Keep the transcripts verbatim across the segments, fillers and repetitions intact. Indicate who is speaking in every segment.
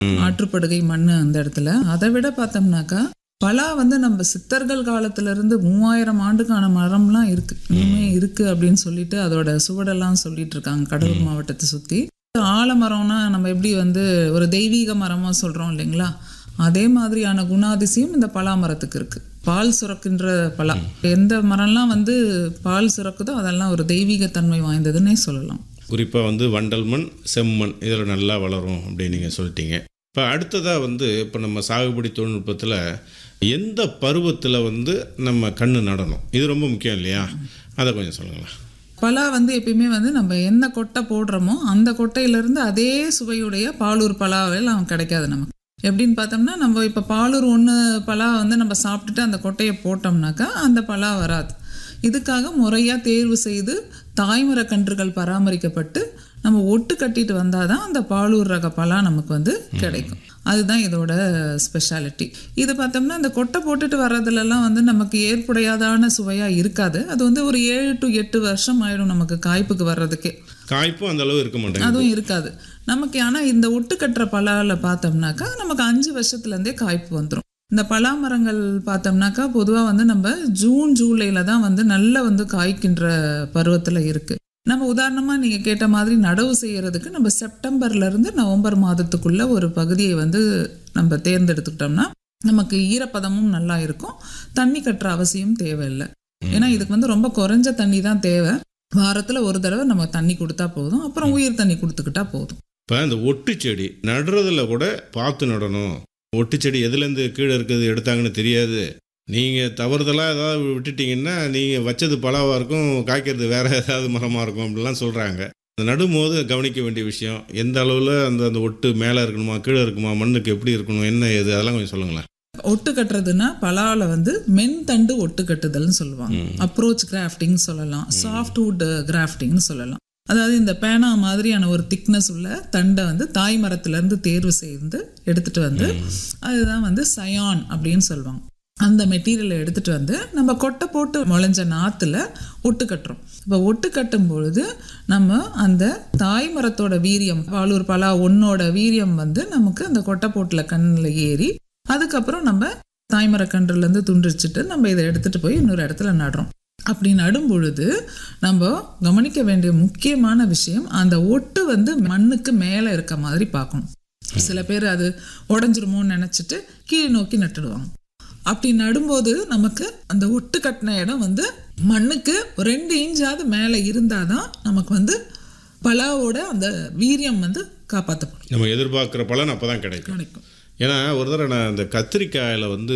Speaker 1: ஆற்றுப்படுகை மண் அந்த இடத்துல. அதை விட பார்த்தோம்னாக்கா பலா வந்து நம்ம சித்தர்கள் காலத்துல இருந்து மூவாயிரம் ஆண்டுக்கான மரம்லாம் இருக்கு, இன்னுமே இருக்கு அப்படின்னு சொல்லிட்டு அதோட சுவடெல்லாம் சொல்லிட்டு இருக்காங்க கடலூர் மாவட்டத்தை சுத்தி. ஆலமரம்னா நம்ம எப்படி வந்து ஒரு தெய்வீக மரமா சொல்றோம் இல்லைங்களா, அதே மாதிரியான குணாதிசயம் இந்த பலா மரத்துக்கு இருக்கு. பால் சுரக்குன்ற பலா, எந்த மரம்லாம் வந்து பால் சுரக்குதோ அதெல்லாம் ஒரு தெய்வீக தன்மை வாய்ந்ததுன்னே சொல்லலாம்.
Speaker 2: குறிப்பாக வந்து வண்டல் மண், செம்மண் இதில் நல்லா வளரும் அப்படின்னு நீங்கள் சொல்லிட்டீங்க. இப்போ அடுத்ததாக வந்து இப்போ நம்ம சாகுபடி தொழில்நுட்பத்தில் எந்த பருவத்தில் வந்து நம்ம கன்று நடணும், இது ரொம்ப முக்கியம் இல்லையா, அதை கொஞ்சம் சொல்லுங்களேன்.
Speaker 1: பலா வந்து எப்பயுமே வந்து நம்ம என்ன கொட்டை போடுறோமோ அந்த கொட்டையிலேருந்து அதே சுவையுடைய பாலூர் பலாவெல்லாம் கிடைக்காது நமக்கு. எப்படின்னு பார்த்தோம்னா நம்ம இப்போ பாலூர் ஒன்று பலா வந்து நம்ம சாப்பிட்டுட்டு அந்த கொட்டையை போட்டோம்னாக்கா அந்த பலா வராது. இதுக்காக முறையாக தேர்வு செய்து தாய்மர கன்றுகள் பராமரிக்கப்பட்டு நம்ம ஒட்டு கட்டிட்டு வந்தால் தான் அந்த பாலூர் ரக பலா நமக்கு வந்து கிடைக்கும். அதுதான் இதோட ஸ்பெஷாலிட்டி. இது பார்த்தோம்னா இந்த கொட்டை போட்டுட்டு வர்றதுலலாம் வந்து நமக்கு ஏற்புடையாதான சுவையாக இருக்காது. அது வந்து ஒரு ஏழு டு எட்டு வருஷம் ஆயிடும் நமக்கு காய்ப்புக்கு வர்றதுக்கே.
Speaker 2: காய்ப்பும் அந்த அளவு இருக்க மாட்டேங்குது,
Speaker 1: அதுவும் இருக்காது நமக்கு. ஆனால் இந்த ஒட்டு கட்டுற பலாவில் பார்த்தோம்னாக்கா நமக்கு அஞ்சு வருஷத்துலேருந்தே காய்ப்பு வந்துடும். இந்த பலா மரங்கள் பார்த்தோம்னாக்கா பொதுவாக வந்து நம்ம ஜூன் ஜூலையில் தான் வந்து நல்லா வந்து காய்க்கின்ற பருவத்தில் இருக்குது. நம்ம உதாரணமாக நீங்கள் கேட்ட மாதிரி நடவு செய்கிறதுக்கு நம்ம செப்டம்பர்லேருந்து நவம்பர் மாதத்துக்குள்ள ஒரு பகுதியை வந்து நம்ம தேர்ந்தெடுத்துக்கிட்டோம்னா நமக்கு ஈரப்பதமும் நல்லா இருக்கும், தண்ணி கட்டுற அவசியம் தேவையில்லை. ஏன்னா இதுக்கு வந்து ரொம்ப குறைஞ்ச தண்ணி தான் தேவை. வாரத்தில் ஒரு தடவை நம்ம தண்ணி கொடுத்தா போதும், அப்புறம் உயிர் தண்ணி கொடுத்துக்கிட்டா போதும்.
Speaker 2: இப்போ இந்த ஒட்டு செடி நடுறதுல கூட பார்த்து நடணும். ஒட்டு செடி எதுலேருந்து கீழே இருக்கிறது எடுத்தாங்கன்னு தெரியாது. நீங்கள் தவறுதலாக ஏதாவது விட்டுட்டிங்கன்னா நீங்கள் வச்சது பலாவாக இருக்கும், காய்க்கிறது வேறு ஏதாவது மரமாக இருக்கும் அப்படிலாம் சொல்கிறாங்க. அந்த நடும்போது கவனிக்க வேண்டிய விஷயம் எந்த அளவில் அந்த அந்த ஒட்டு மேலே இருக்கணுமா கீழே இருக்குமா, மண்ணுக்கு எப்படி இருக்கணும், என்ன ஏது, அதெல்லாம் கொஞ்சம் சொல்லுங்களேன்.
Speaker 1: ஒட்டு கட்டுறதுன்னா பலாவில் வந்து மென் தண்டு ஒட்டு கட்டுதல்னு சொல்லுவாங்க, அப்ரோச் கிராஃப்டிங் சொல்லலாம், சாஃப்ட்வுட் கிராஃப்டிங்னு சொல்லலாம். அதாவது இந்த பேனா மாதிரியான ஒரு திக்னஸ் உள்ள தண்டை வந்து தாய் மரத்துலேருந்து தேர்வு செய்து எடுத்துகிட்டு வந்து அதுதான் வந்து சயான் அப்படின்னு சொல்லுவாங்க. அந்த மெட்டீரியலை எடுத்துகிட்டு வந்து நம்ம கொட்டை போட்டு முளைஞ்ச நாற்றுல ஒட்டு கட்டுறோம். இப்போ ஒட்டு கட்டும் பொழுது நம்ம அந்த தாய் மரத்தோட வீரியம், பாலூர் பலா ஒன்னோட வீரியம் வந்து நமக்கு அந்த கொட்டை போட்டில் கண்ணில் ஏறி அதுக்கப்புறம் நம்ம தாய்மர கன்றுலேருந்து துண்டிச்சிட்டு நம்ம இதை எடுத்துகிட்டு போய் இன்னொரு இடத்துல நடுறோம். அப்படி நடும் பொழுது நம்ம கவனிக்க வேண்டிய முக்கியமான விஷயம் அந்த ஒட்டு வந்து மண்ணுக்கு மேலே இருக்க மாதிரி பார்க்கணும். சில பேர் அது உடஞ்சிருமோன்னு நினச்சிட்டு கீழே நோக்கி நட்டுடுவாங்க. அப்படி நடும்போது நமக்கு அந்த ஒட்டு கட்டின இடம் வந்து மண்ணுக்கு ரெண்டு இன்ச்சாவது மேலே இருந்தால் தான் நமக்கு வந்து பலாவோட அந்த வீரியம் வந்து காப்பாற்றப்படும்.
Speaker 2: நம்ம எதிர்பார்க்குற பலன் அப்போ தான் கிடைக்கும்
Speaker 1: கிடைக்கும்
Speaker 2: ஏன்னா ஒரு தடவை நான் அந்த கத்திரிக்காயில் வந்து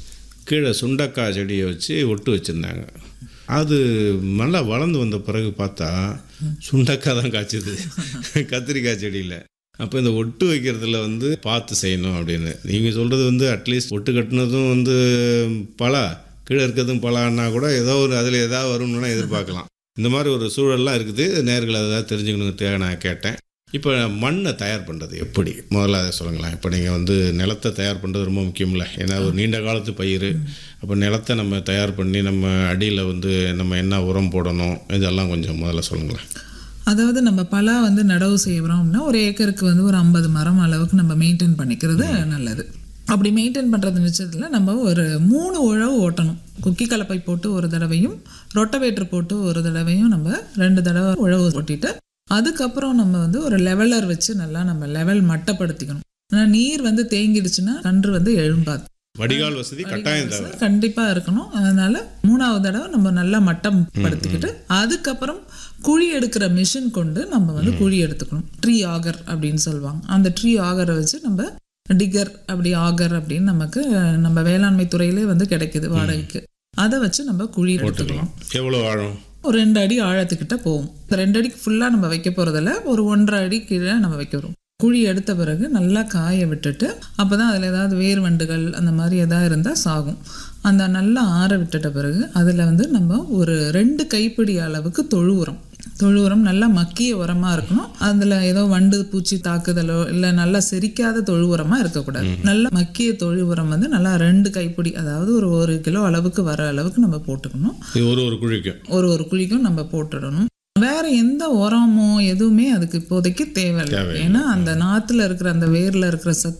Speaker 2: கீழே சுண்டக்காய் செடியை வச்சு ஒட்டு வச்சுருந்தாங்க. அது நல்லா வளர்ந்து வந்த பிறகு பார்த்தா சுண்டக்காய் தான் காய்ச்சிது கத்திரிக்காய் செடியில். அப்போ இந்த ஒட்டு வைக்கிறதுல வந்து பார்த்து செய்யணும் அப்படின்னு நீங்கள் சொல்கிறது வந்து அட்லீஸ்ட் ஒட்டு கட்டினதும் வந்து பலா, கீழே இருக்கிறதும் பலான்னா கூட ஏதோ ஒரு அதில் ஏதாவது வரும்னா எதிர்பார்க்கலாம். இந்த மாதிரி ஒரு சூழல்லாம் இருக்குது. நேர்கள் ஏதாவது தெரிஞ்சுக்கணுங்கிறதுக்காக நான் கேட்டேன். இப்போ மண்ணை தயார் பண்ணுறது எப்படி, முதல்ல அதை சொல்லுங்களேன். இப்போ நீங்கள் வந்து நிலத்தை தயார் பண்ணுறது ரொம்ப முக்கியமில்ல, ஏன்னா ஒரு நீண்ட காலத்து பயிர். அப்போ நிலத்தை நம்ம தயார் பண்ணி நம்ம அடியில் வந்து நம்ம என்ன உரம் போடணும் இதெல்லாம் கொஞ்சம் முதல்ல சொல்லுங்களேன்.
Speaker 1: அதாவது நம்ம பலா வந்து நடவு செய்கிறோம்னா ஒரு ஏக்கருக்கு வந்து ஒரு ஐம்பது மரம் அளவுக்கு நம்ம மெயின்டைன் பண்ணிக்கிறது நல்லது. அப்படி மெயின்டைன் பண்ணுறது நிச்சயத்தில் நம்ம ஒரு மூணு உழவு ஓட்டணும். குக்கி கலப்பை போட்டு ஒரு தடவையும் ரொட்டவேட்டர் போட்டு ஒரு தடவையும் நம்ம ரெண்டு தடவை உழவு ஓட்டிட்டு அதுக்கப்புறம் நம்ம வந்து ஒரு லெவலர் வச்சு நல்லா நம்ம லெவல் மட்டப்படுத்திக்கணும். ஏன்னா நீர் வந்து தேங்கிடுச்சுன்னா கன்று வந்து எழும்பாது.
Speaker 2: வடிகால் வசதி கட்டாயம்
Speaker 1: கண்டிப்பா இருக்கணும். அதனால மூணாவது தடவை நம்ம நல்லா மட்டம் படுத்திக்கிட்டு அதுக்கப்புறம் குழி எடுக்கிற மிஷின் கொண்டு நம்ம வந்து குழி எடுத்துக்கணும். ட்ரீ ஆகர் அப்படின்னு சொல்லுவாங்க. அந்த ட்ரீ ஆகரை வச்சு நம்ம டிகர் அப்படி ஆகர் அப்படின்னு நமக்கு நம்ம வேளாண்மை துறையிலே வந்து கிடைக்குது வாடகைக்கு. அதை வச்சு நம்ம குழி எடுத்துக்கலாம்.
Speaker 2: எவ்வளோ ஆழம்?
Speaker 1: ஒரு ரெண்டு அடி ஆழத்துக்கிட்ட போகும். ரெண்டு அடிக்கு ஃபுல்லாக நம்ம வைக்க போகிறதில்ல, ஒரு ஒன்றரை அடி கீழே நம்ம வைக்கிறோம். குழி எடுத்த பிறகு நல்லா காய விட்டுட்டு அப்போ தான் அதில் ஏதாவது வேர் வண்டுகள் அந்த மாதிரி எதாவது இருந்தால் சாகும். அந்த நல்லா ஆற விட்டுட்ட பிறகு அதில் வந்து நம்ம ஒரு ரெண்டு கைப்பிடி அளவுக்கு தொழு உரம் தொழு உரம் நல்லா மக்கிய உரமாக இருக்கணும். அதில் ஏதோ வண்டு பூச்சி தாக்குதலோ இல்லை நல்லா செரிக்காத தொழு உரமாக இருக்கக்கூடாது. நல்லா மக்கிய தொழு உரம் வந்து நல்லா ரெண்டு கைப்பிடி, அதாவது ஒரு ஒரு கிலோ அளவுக்கு வர அளவுக்கு நம்ம போட்டுக்கணும்.
Speaker 2: ஒரு ஒரு குழிக்கும்
Speaker 1: ஒரு ஒரு குழிக்கும் நம்ம போட்டுடணும். வேற எந்த உரமோ எதுவுமே அதுக்கு இப்போதைக்கு தேவையில்லை. ஏன்னா அந்த நாத்துல இருக்கிற அந்த வேர்ல இருக்கிற சத்து